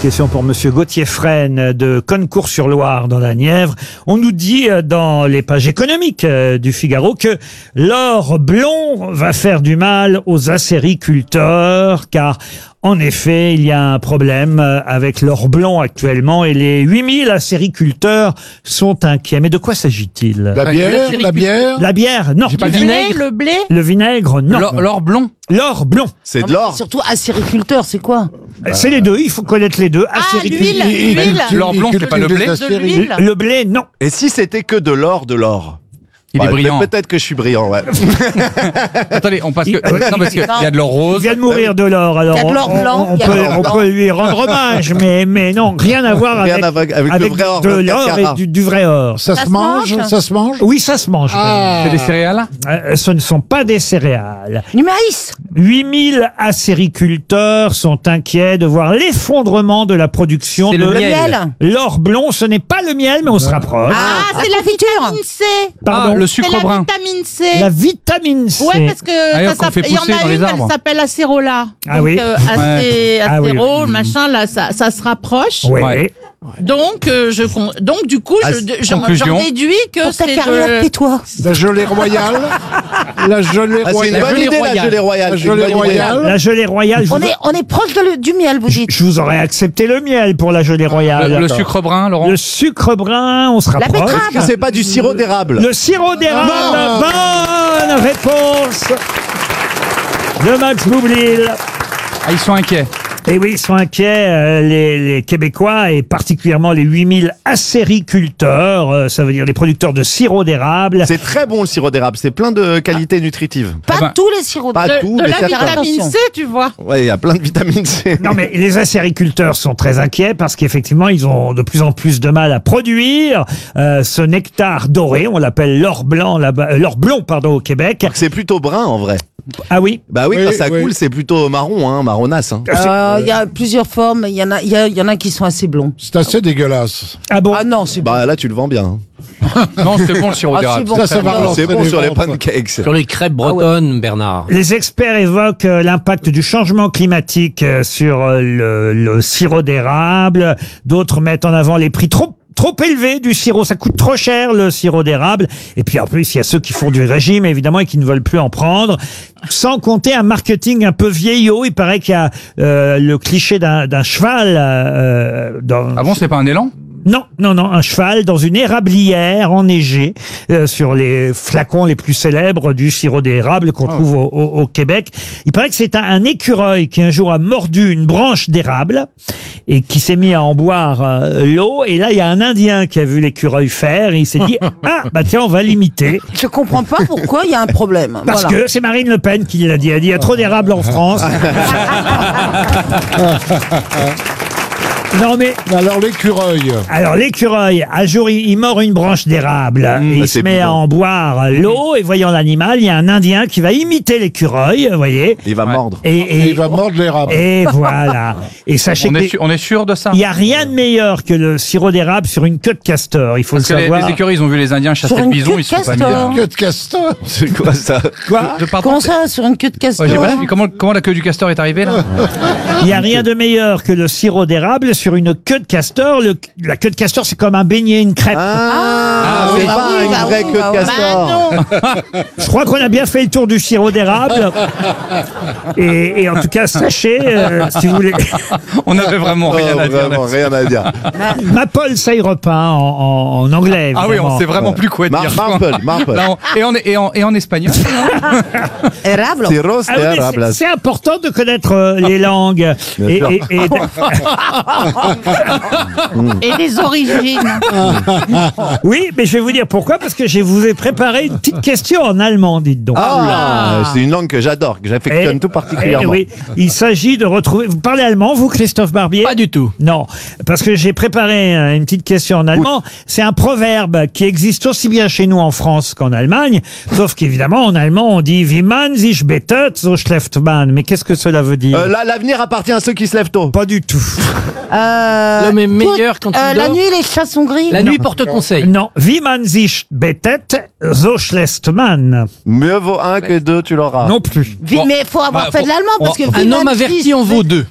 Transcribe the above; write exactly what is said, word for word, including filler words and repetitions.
question pour Monsieur Gauthier Fresne de Concours-sur-Loire dans la Nièvre. On nous dit euh, dans les pages économiques euh, du Figaro que l'or blond va faire du mal aux acériculteurs car en effet, il y a un problème avec l'or blond actuellement et les huit mille acériculteurs sont inquiets. Mais de quoi s'agit-il? La bière, la bière. La bière, non. Le vinaigre, le blé. Le vinaigre, non. L'or, l'or blond. L'or blond. C'est de l'or. Surtout acériculteur, c'est quoi? C'est les deux, il faut connaître les deux. Ah, Acériculteur. l'huile, l'huile. L'or blond, c'est pas le blé. De l'huile. Le blé, non. Et si c'était que de l'or, de l'or? Il est Ouais, brillant. Peut-être que je suis brillant, ouais. Attendez, on passe que, Il- non, parce que il y a de l'or Il rose. vient de mourir de l'or, alors Il y a de l'or on- blanc, on, il y a de peut, l'or on blanc. peut lui rendre hommage, mais, mais non, rien à voir Rien avec, à voir avec le vrai or, de vingt-quatre l'or carats. et du, du vrai or. Ça, Ça se se mange, mange ça se mange. Oui, ça se mange. Ah. C'est des céréales. Euh, ce ne sont pas des céréales. Du maïs. huit mille acériculteurs sont inquiets de voir l'effondrement de la production C'est de le Le miel. miel. l'or blond. Ce n'est pas le miel, mais on se rapproche. Ah, c'est la vitamine C. Pardon. Ah, le C'est sucre la brun. vitamine C. La vitamine C. Ouais, parce que Ah, ça qu'on fait s'appelle- il y en pousser a dans les une, arbres. elle s'appelle acérola. Ah Donc, oui. euh, acé, Ah oui. acéro, machin, là, ça, ça se rapproche. Ouais. Ouais. Donc, euh, je, con- donc, du coup, Ah, je, j'en, conclusion. j'en déduis que Pour ta c'est carrière, de... tais-toi. La gelée royale. La gelée Ah, c'est une royale. bonne idée, la gelée royale. La C'est une gelée bonne idée. royale. La gelée royale. Je On vous, est, on est proche de le- du miel, vous je, dites. je vous aurais accepté le miel pour la gelée royale. Le, le sucre brun, Laurent. Le sucre brun, on se La rapproche. betterave. Est-ce que c'est pas du sirop d'érable? Le sirop d'érable. Bonne réponse de Max Boublil. Ah, ils sont inquiets. Et oui, ils sont inquiets, euh, les, les Québécois, et particulièrement les huit mille acériculteurs, euh, ça veut dire les producteurs de sirop d'érable. C'est très bon le sirop d'érable, c'est plein de qualités nutritives. Pas Ah ben, tous les sirops. Pas de, tout, de mais la certains. vitamine C, tu vois. Ouais, il y a plein de vitamine C. Non mais les acériculteurs sont très inquiets parce qu'effectivement ils ont de plus en plus de mal à produire euh, ce nectar doré, on l'appelle l'or blanc là-bas, euh, l'or blond pardon au Québec. C'est plutôt brun en vrai. Ah oui. Bah oui, Oui, quand ça oui. coule, c'est plutôt marron, hein, marronasse. Hein. Euh, Il y a plusieurs formes. Il y en a, il y a, il y en a qui sont assez blonds. C'est assez dégueulasse. Ah bon. Ah non, c'est Bah là, tu le vends bien. hein. Non, c'est bon le sirop Ah, d'érable. c'est bon. Ça, ça va relancer C'est bon les sur les ventes. pancakes. Sur les crêpes bretonnes, Bernard. Les experts évoquent euh, l'impact du changement climatique euh, sur euh, le, le sirop d'érable. D'autres mettent en avant les prix trop trop élevés du sirop. Ça coûte trop cher, le sirop d'érable. Et puis en plus, il y a ceux qui font du régime, évidemment, et qui ne veulent plus en prendre. Sans compter un marketing un peu vieillot. Il paraît qu'il y a euh, le cliché d'un d'un cheval euh, dans... Ah bon, c'est pas un élan? Non, non, non, un cheval dans une érablière enneigée euh, sur les flacons les plus célèbres du sirop d'érable qu'on trouve au, au- au Québec. Il paraît que c'est un, un écureuil qui un jour a mordu une branche d'érable et qui s'est mis à en boire euh, l'eau. Et là, il y a un Indien qui a vu l'écureuil faire et il s'est dit « Ah, bah tiens, on va l'imiter. Je comprends pas pourquoi il y a un problème. » Parce Voilà. que c'est Marine Le Pen qui l'a dit. Elle dit « Il y a trop d'érable en France. » Non mais Alors l'écureuil. alors l'écureuil, un jour il, il mord une branche d'érable et il bah, se c'est met à bidon. en boire l'eau et voyant l'animal, il y a un Indien qui va imiter l'écureuil, vous voyez. Il va Ouais. mordre. Et, Et et, il va mordre l'érable. et voilà. Et sachez On que est, sûr, on est sûr de ça? il n'y a rien de meilleur que le sirop d'érable sur une queue de castor. Il faut Parce le que les, savoir. les écureuils, ils ont vu les Indiens chasser Sur le une bison, queue ils se sont de pas mis castor. à... Queue de castor. C'est quoi ça? Quoi Je pardon. Comment ça, sur une queue de castor? Ouais, j'ai pas vu. Comment, comment la queue du castor est arrivée là? Il n'y a rien de meilleur que le sirop d'érable sur une queue de castor. Le- la queue de castor, c'est comme un beignet, une crêpe. Ah, oui, c'est bah pas oui, une bah vraie oui, queue bah de oui. castor. Bah non. Je crois qu'on a bien fait le tour du sirop d'érable. Et, et en tout cas, sachez, euh, si vous voulez, On avait vraiment Oh, rien à dire. vraiment, là-dessus. rien à dire. Maple syrup hein, en, en, en anglais. Ah oui, évidemment. on sait vraiment plus quoi Mar- dire. Marple, Marple. Là, on- et, en, et, en, et en espagnol. Érable. C'est rose Ah oui, mais d'érable. c'est- c'est important de connaître euh, les langues. Bien Et, sûr. et- et- Et les origines. oui, mais je vais vous dire pourquoi, parce que je vous ai préparé une petite question en allemand, dites donc. Ah, c'est une langue que j'adore, que j'affectionne Eh, tout eh particulièrement. oui, il s'agit de retrouver... Vous parlez allemand, vous, Christophe Barbier? Pas du tout. Non, parce que j'ai préparé euh, une petite question en allemand. C'est un proverbe qui existe aussi bien chez nous en France qu'en Allemagne, sauf qu'évidemment, en allemand, on dit « Wie man sich bettet, so schläft man ». Mais qu'est-ce que cela veut dire? Euh, là, l'avenir appartient à ceux qui se lèvent tôt. Pas du tout. Euh, L'homme est meilleur quand euh, il La dort. nuit, les chats sont gris. La nuit porte conseil. Non. « Wie man sich bettet, so schläft man Mieux vaut un que deux, tu l'auras. » Non plus. Vi- Bon, mais il faut avoir bah, fait faut- de l'allemand parce que Un Viman homme averti en vaut deux.